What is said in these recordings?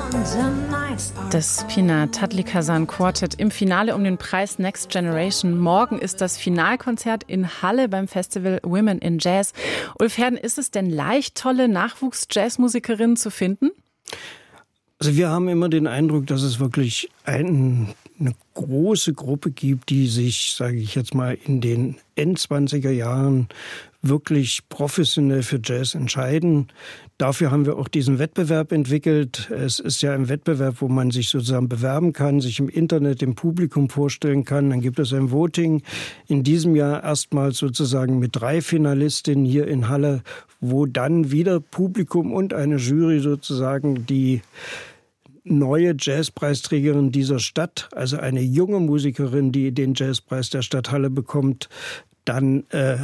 Das Pina Tadlik-Hasan Quartet im Finale um den Preis Next Generation. Morgen ist das Finalkonzert in Halle beim Festival Women in Jazz. Ulf Herden, ist es denn leicht, tolle Nachwuchs-Jazzmusikerinnen zu finden? Also wir haben immer den Eindruck, dass es wirklich eine große Gruppe gibt, die sich, sage ich jetzt mal, in den End-20er Jahren wirklich professionell für Jazz entscheiden. Dafür haben wir auch diesen Wettbewerb entwickelt. Es ist ja ein Wettbewerb, wo man sich sozusagen bewerben kann, sich im Internet dem Publikum vorstellen kann. Dann gibt es ein Voting. In diesem Jahr erstmals sozusagen mit 3 Finalistinnen hier in Halle, wo dann wieder Publikum und eine Jury sozusagen die neue Jazzpreisträgerin dieser Stadt, also eine junge Musikerin, die den Jazzpreis der Stadt Halle bekommt, dann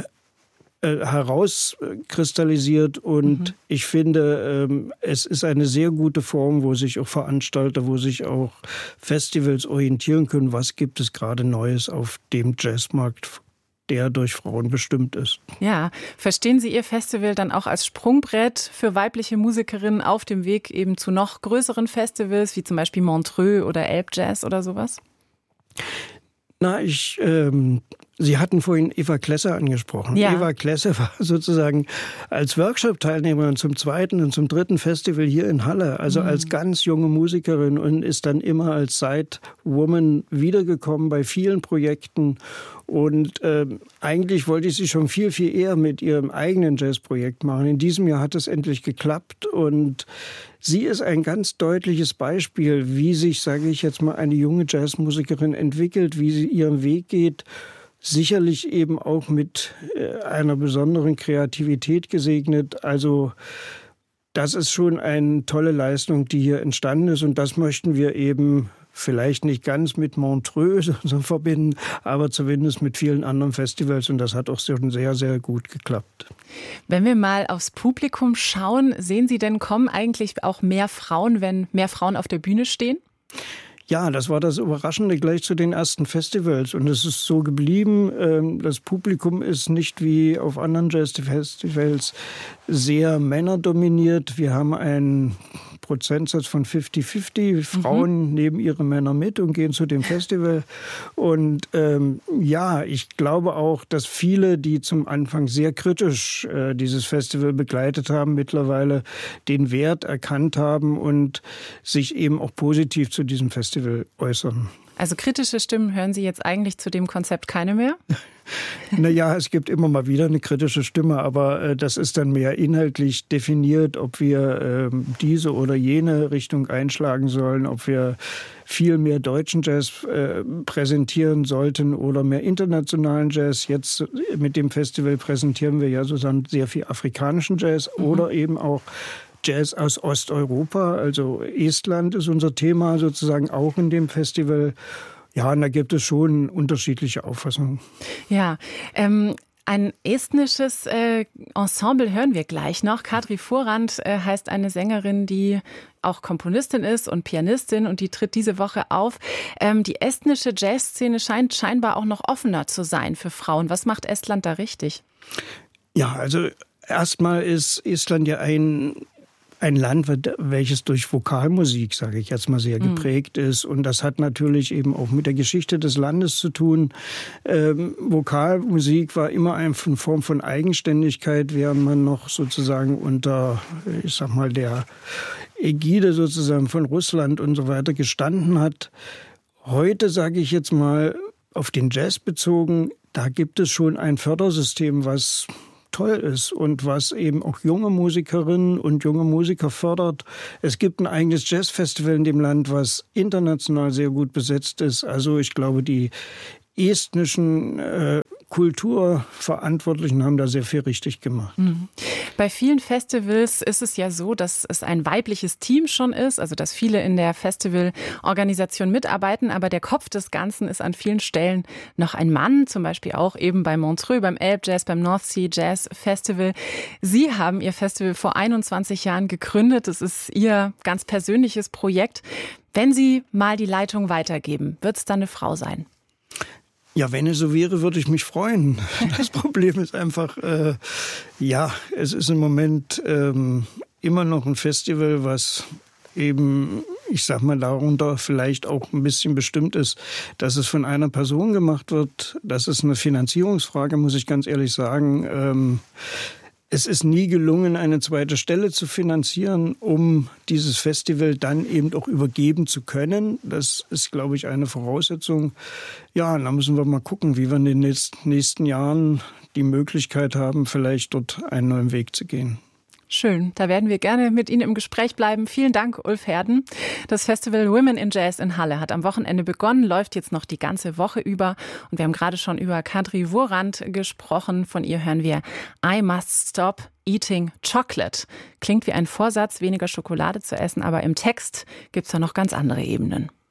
herauskristallisiert. Und ich finde, es ist eine sehr gute Form, wo sich auch Veranstalter, wo sich auch Festivals orientieren können. Was gibt es gerade Neues auf dem Jazzmarkt, der durch Frauen bestimmt ist? Ja, verstehen Sie Ihr Festival dann auch als Sprungbrett für weibliche Musikerinnen auf dem Weg eben zu noch größeren Festivals, wie zum Beispiel Montreux oder Elbjazz oder sowas? Na, Sie hatten vorhin Eva Klesser angesprochen. Ja. Eva Klesser war sozusagen als Workshop-Teilnehmerin zum 2. und zum 3. Festival hier in Halle, also als ganz junge Musikerin, und ist dann immer als Side-Woman wiedergekommen bei vielen Projekten. Und eigentlich wollte ich sie schon viel, viel eher mit ihrem eigenen Jazzprojekt machen. In diesem Jahr hat es endlich geklappt und sie ist ein ganz deutliches Beispiel, wie sich, sage ich jetzt mal, eine junge Jazzmusikerin entwickelt, wie sie ihren Weg geht. Sicherlich eben auch mit einer besonderen Kreativität gesegnet. Also das ist schon eine tolle Leistung, die hier entstanden ist. Und das möchten wir eben vielleicht nicht ganz mit Montreux verbinden, aber zumindest mit vielen anderen Festivals. Und das hat auch schon sehr, sehr gut geklappt. Wenn wir mal aufs Publikum schauen, sehen Sie denn, kommen eigentlich auch mehr Frauen, wenn mehr Frauen auf der Bühne stehen? Ja, das war das Überraschende gleich zu den ersten Festivals. Und es ist so geblieben. Das Publikum ist nicht wie auf anderen Jazzfestivals sehr männerdominiert. Wir haben einen Prozentsatz von 50-50. Frauen nehmen ihre Männer mit und gehen zu dem Festival. Und ja, ich glaube auch, dass viele, die zum Anfang sehr kritisch dieses Festival begleitet haben, mittlerweile den Wert erkannt haben und sich eben auch positiv zu diesem Festival äußern. Also kritische Stimmen hören Sie jetzt eigentlich zu dem Konzept keine mehr? Naja, es gibt immer mal wieder eine kritische Stimme, aber das ist dann mehr inhaltlich definiert, ob wir diese oder jene Richtung einschlagen sollen, ob wir viel mehr deutschen Jazz präsentieren sollten oder mehr internationalen Jazz. Jetzt mit dem Festival präsentieren wir ja sozusagen sehr viel afrikanischen Jazz oder eben auch Jazz aus Osteuropa, also Estland ist unser Thema sozusagen auch in dem Festival. Ja, und da gibt es schon unterschiedliche Auffassungen. Ja, ein estnisches Ensemble hören wir gleich noch. Kadri Forand heißt eine Sängerin, die auch Komponistin ist und Pianistin, und die tritt diese Woche auf. Die estnische Jazzszene scheint scheinbar auch noch offener zu sein für Frauen. Was macht Estland da richtig? Ja, also erstmal ist Estland ja ein Land, welches durch Vokalmusik, sage ich jetzt mal, sehr geprägt ist. Und das hat natürlich eben auch mit der Geschichte des Landes zu tun. Vokalmusik war immer eine Form von Eigenständigkeit, während man noch sozusagen unter, ich sag mal, der Ägide sozusagen von Russland und so weiter gestanden hat. Heute, sage ich jetzt mal, auf den Jazz bezogen, da gibt es schon ein Fördersystem, was toll ist und was eben auch junge Musikerinnen und junge Musiker fördert. Es gibt ein eigenes Jazzfestival in dem Land, was international sehr gut besetzt ist. Also ich glaube, die estnischen Kulturverantwortlichen haben da sehr viel richtig gemacht. Bei vielen Festivals ist es ja so, dass es ein weibliches Team schon ist, also dass viele in der Festivalorganisation mitarbeiten, aber der Kopf des Ganzen ist an vielen Stellen noch ein Mann, zum Beispiel auch eben bei Montreux, beim Elbjazz, beim North Sea Jazz Festival. Sie haben Ihr Festival vor 21 Jahren gegründet. Das ist Ihr ganz persönliches Projekt. Wenn Sie mal die Leitung weitergeben, wird es dann eine Frau sein? Ja, wenn es so wäre, würde ich mich freuen. Das Problem ist einfach, es ist im Moment immer noch ein Festival, was eben ich sag mal, darunter vielleicht auch ein bisschen bestimmt ist, dass es von einer Person gemacht wird. Das ist eine Finanzierungsfrage, muss ich ganz ehrlich sagen. Es ist nie gelungen, eine zweite Stelle zu finanzieren, um dieses Festival dann eben auch übergeben zu können. Das ist, glaube ich, eine Voraussetzung. Ja, da müssen wir mal gucken, wie wir in den nächsten Jahren die Möglichkeit haben, vielleicht dort einen neuen Weg zu gehen. Schön, da werden wir gerne mit Ihnen im Gespräch bleiben. Vielen Dank, Ulf Herden. Das Festival Women in Jazz in Halle hat am Wochenende begonnen, läuft jetzt noch die ganze Woche über. Und wir haben gerade schon über Kadri Wurand gesprochen. Von ihr hören wir I Must Stop Eating Chocolate. Klingt wie ein Vorsatz, weniger Schokolade zu essen, aber im Text gibt es da noch ganz andere Ebenen.